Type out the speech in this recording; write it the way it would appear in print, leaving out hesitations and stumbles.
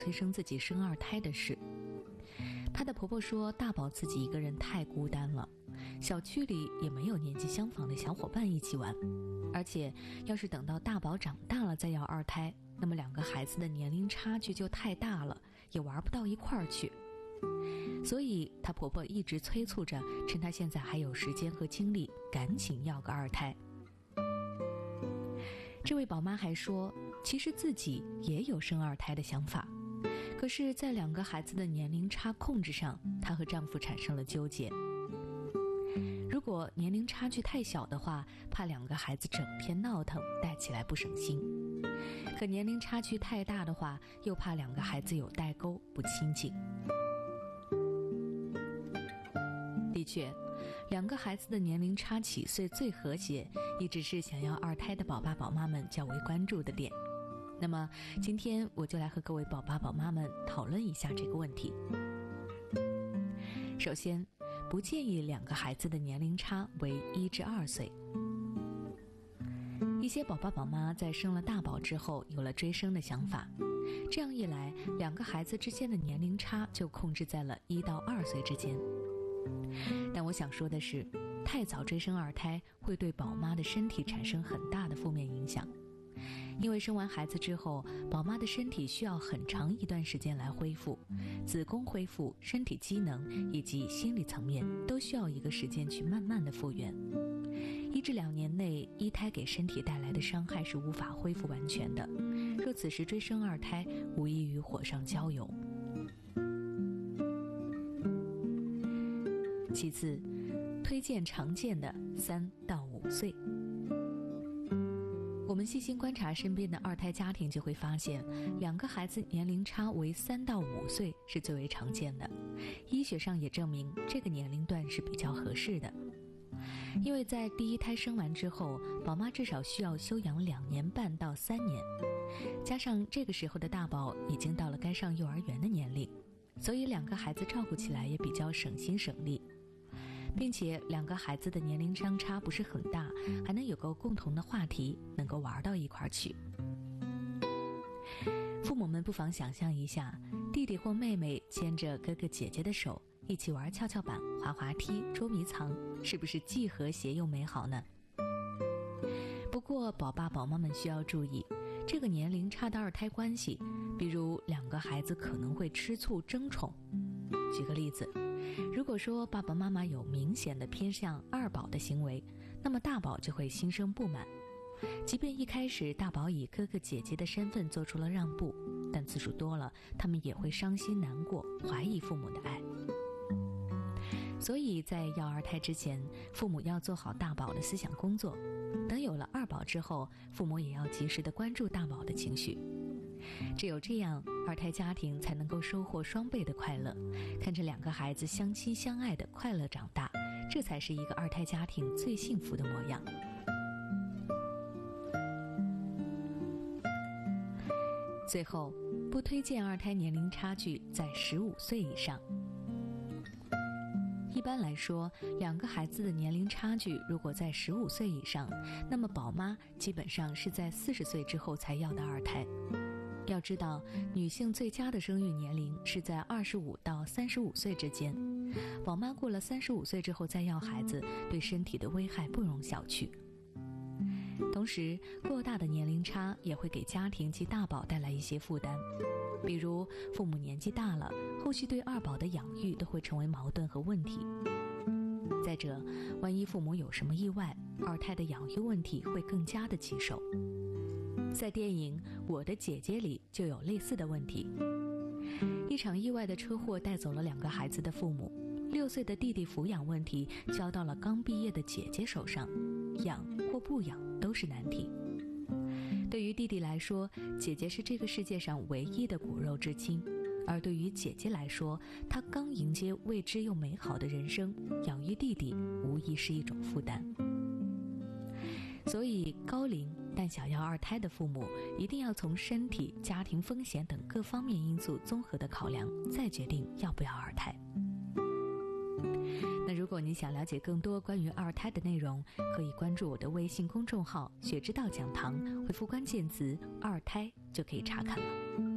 催生自己生二胎的事。她的婆婆说，大宝自己一个人太孤单了，小区里也没有年纪相仿的小伙伴一起玩，而且要是等到大宝长大了再要二胎，那么2个孩子的年龄差距就太大了，也玩不到一块儿去。所以她婆婆一直催促着，趁她现在还有时间和精力，赶紧要个二胎。这位宝妈还说，其实自己也有生二胎的想法，可是在2个孩子的年龄差控制上，她和丈夫产生了纠结。如果年龄差距太小的话，怕2个孩子整天闹腾，带起来不省心；可年龄差距太大的话，又怕2个孩子有代沟，不亲近。的确，2个孩子的年龄差几岁最和谐，一直是想要二胎的宝爸宝妈们较为关注的点。那么今天我就来和各位宝爸宝妈们讨论一下这个问题。首先，不建议2个孩子的年龄差为1至2岁。一些宝爸宝妈在生了大宝之后有了追生的想法，这样一来2个孩子之间的年龄差就控制在了1到2岁之间。但我想说的是，太早追生二胎会对宝妈的身体产生很大的负面影响。因为生完孩子之后，宝妈的身体需要很长一段时间来恢复，子宫恢复、身体机能以及心理层面都需要一个时间去慢慢的复原。1至2年内，一胎给身体带来的伤害是无法恢复完全的，若此时追生二胎，无异于火上浇油。其次，推荐常见的3到5岁。我们细心观察身边的二胎家庭，就会发现2个孩子年龄差为3到5岁是最为常见的。医学上也证明这个年龄段是比较合适的，因为在第一胎生完之后，宝妈至少需要休养2年半到3年，加上这个时候的大宝已经到了该上幼儿园的年龄，所以2个孩子照顾起来也比较省心省力。并且2个孩子的年龄相差不是很大，还能有个共同的话题，能够玩到一块儿去。父母们不妨想象一下，弟弟或妹妹牵着哥哥姐姐的手，一起玩跷跷板、滑滑梯、捉迷藏，是不是既和谐又美好呢？不过宝爸宝妈们需要注意，这个年龄差的二胎关系，比如2个孩子可能会吃醋争宠。举个例子，如果说爸爸妈妈有明显的偏向二宝的行为，那么大宝就会心生不满。即便一开始大宝以哥哥姐姐的身份做出了让步，但次数多了，他们也会伤心难过，怀疑父母的爱。所以在要二胎之前，父母要做好大宝的思想工作，等有了2宝之后，父母也要及时的关注大宝的情绪。只有这样，二胎家庭才能够收获双倍的快乐，看着2个孩子相亲相爱的快乐长大，这才是一个二胎家庭最幸福的模样。最后，不推荐二胎年龄差距在15岁以上。一般来说，2个孩子的年龄差距如果在15岁以上，那么宝妈基本上是在40岁之后才要的二胎。要知道，女性最佳的生育年龄是在25到35岁之间，宝妈过了35岁之后再要孩子，对身体的危害不容小觑。同时，过大的年龄差也会给家庭及大宝带来一些负担，比如父母年纪大了，后续对2宝的养育都会成为矛盾和问题。再者，万一父母有什么意外，二胎的养育问题会更加的棘手。在电影《我的姐姐》里就有类似的问题。一场意外的车祸带走了2个孩子的父母，6岁的弟弟抚养问题交到了刚毕业的姐姐手上，养或不养都是难题。对于弟弟来说，姐姐是这个世界上唯一的骨肉至亲，而对于姐姐来说，她刚迎接未知又美好的人生，养育弟弟无疑是一种负担。所以高龄但想要二胎的父母一定要从身体、家庭风险等各方面因素综合的考量，再决定要不要二胎。那如果你想了解更多关于二胎的内容，可以关注我的微信公众号雪之道讲堂，回复关键词2胎就可以查看了。